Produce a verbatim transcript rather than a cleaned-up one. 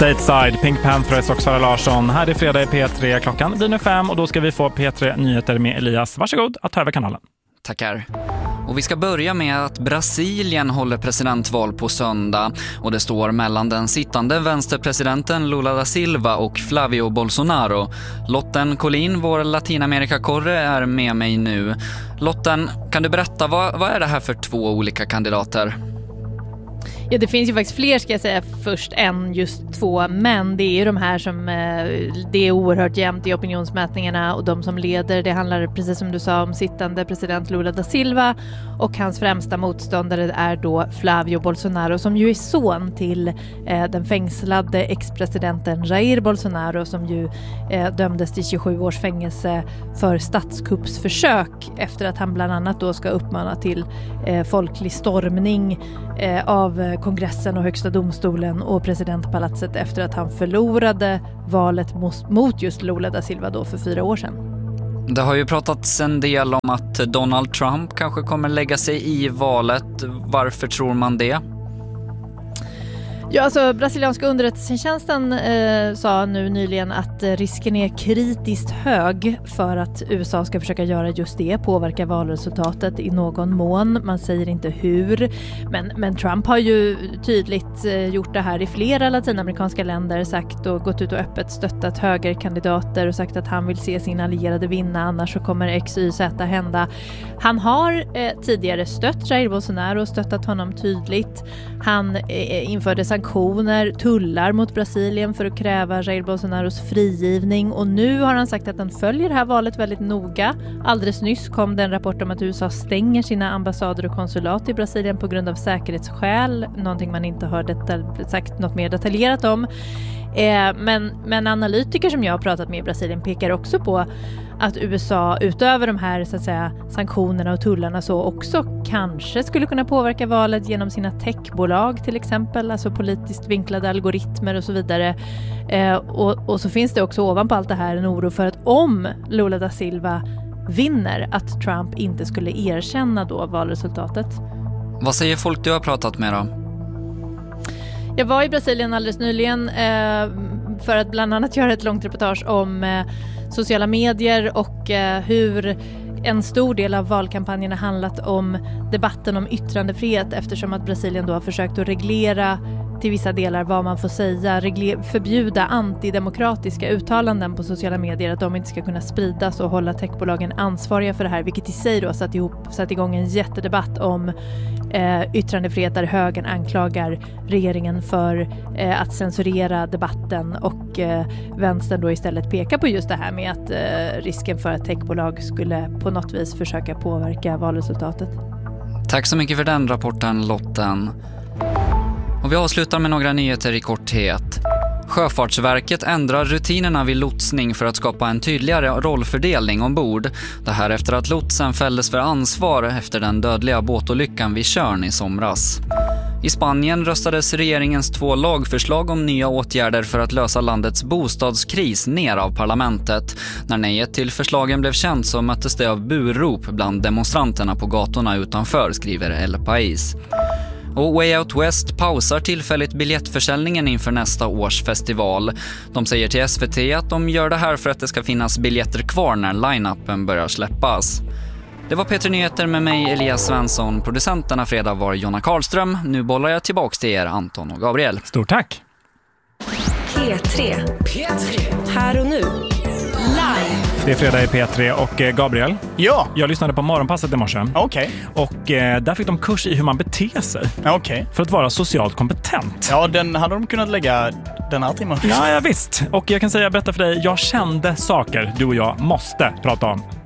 Stateside, Pink Panthers och Sara Larsson. Här är fredag i P tre. Klockan blir nu fem och då ska vi få P tre Nyheter med Elias. Varsågod att ta över kanalen. Tackar. Och vi ska börja med att Brasilien håller presidentval på söndag och det står mellan den sittande vänsterpresidenten Lula da Silva och Flavio Bolsonaro. Lotten Collin, vår Latinamerikakorre, är med mig nu. Lotten, kan du berätta, vad, vad är det här för två olika kandidater? Ja, det finns ju faktiskt fler, ska jag säga, först än just två, men det är ju de här som det är oerhört jämnt i opinionsmätningarna, och de som leder, det handlar precis som du sa om sittande president Lula da Silva, och hans främsta motståndare är då Flavio Bolsonaro, som ju är son till eh, den fängslade ex-presidenten Jair Bolsonaro, som ju eh, dömdes till tjugosju års fängelse för statskuppsförsök efter att han bland annat då ska uppmana till eh, folklig stormning eh, av kongressen och högsta domstolen och presidentpalatset efter att han förlorade valet mot just Lula da Silva då för fyra år sedan. Det har ju pratats en del om att Donald Trump kanske kommer lägga sig i valet. Varför tror man det? Ja, alltså brasilianska underrättelsetjänsten eh, sa nu nyligen att eh, risken är kritiskt hög för att U S A ska försöka göra just det, påverka valresultatet i någon mån. Man säger inte hur, men, men Trump har ju tydligt eh, gjort det här i flera latinamerikanska länder, sagt och gått ut och öppet stöttat högerkandidater och sagt att han vill se sin allierade vinna, annars så kommer X Y Z hända. Han har eh, tidigare stött Jair Bolsonaro och stöttat honom tydligt. Han eh, införde sanktioner, tullar mot Brasilien för att kräva Jair Bolsonaros frigivning, och nu har han sagt att han följer det här valet väldigt noga. Alldeles nyss kom det en rapport om att U S A stänger sina ambassader och konsulat i Brasilien på grund av säkerhetsskäl, någonting man inte har detal- sagt något mer detaljerat om. Eh, men, men analytiker som jag har pratat med i Brasilien pekar också på att U S A utöver de här så att säga, sanktionerna och tullarna så också kanske skulle kunna påverka valet genom sina techbolag till exempel, alltså politiskt vinklade algoritmer och så vidare. Eh, och, och så finns det också ovanpå allt det här en oro för att om Lula da Silva vinner, att Trump inte skulle erkänna då valresultatet. Vad säger folk du har pratat med då? Jag var i Brasilien alldeles nyligen eh, för att bland annat göra ett långt reportage om eh, sociala medier och eh, hur en stor del av valkampanjen har handlat om debatten om yttrandefrihet, eftersom att Brasilien då har försökt att reglera till vissa delar vad man får säga, regler- förbjuda antidemokratiska uttalanden på sociala medier, att de inte ska kunna spridas och hålla techbolagen ansvariga för det här, vilket i sig då satt, ihop, satt igång en jättedebatt om eh, yttrandefrihet där högern anklagar regeringen för eh, att censurera debatten, och eh, vänstern då istället pekar på just det här med att eh, risken för att techbolag skulle på något vis försöka påverka valresultatet. Tack så mycket för den rapporten, Lotten. Och vi avslutar med några nyheter i korthet. Sjöfartsverket ändrar rutinerna vid lotsning för att skapa en tydligare rollfördelning ombord. Det här efter att lotsen fälldes för ansvar efter den dödliga båtolyckan vid Tjörn i somras. I Spanien röstades regeringens två lagförslag om nya åtgärder för att lösa landets bostadskris ner av parlamentet. När nejet till förslagen blev känt så möttes det av burrop bland demonstranterna på gatorna utanför, skriver El País. Och Way Out West pausar tillfälligt biljettförsäljningen inför nästa års festival. De säger till S V T att de gör det här för att det ska finnas biljetter kvar när line-upen börjar släppas. Det var P tre Nyheter med mig, Elias Svensson. Producenterna fredag var Jonna Karlström. Nu bollar jag tillbaks till er, Anton och Gabriel. Stort tack! P tre. P tre. Här och nu. Live. Det är fredag i P tre och Gabriel. Ja. Jag lyssnade på morgonpasset i morse. Okej. Okay. Och eh, där fick de kurs i hur man beter sig. Okej. Okay. För att vara socialt kompetent. Ja, den hade de kunnat lägga den här timmen. Ja, ja, visst. Och jag kan säga, berätta för dig, jag kände saker du och jag måste prata om.